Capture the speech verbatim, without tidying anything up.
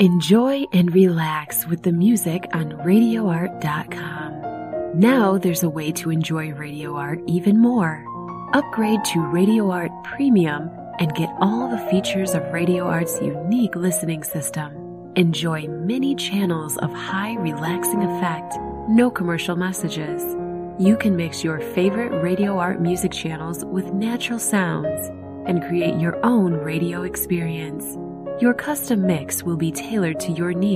Enjoy and relax with the music on radio art dot com. Now there's a way to enjoy Radio Art even more. Upgrade to Radio Art Premium and get all the features of Radio Art's unique listening system. Enjoy many channels of high relaxing effect, no commercial messages. You can mix your favorite Radio Art music channels with natural sounds and create your own radio experience. Your custom mix will be tailored to your needs.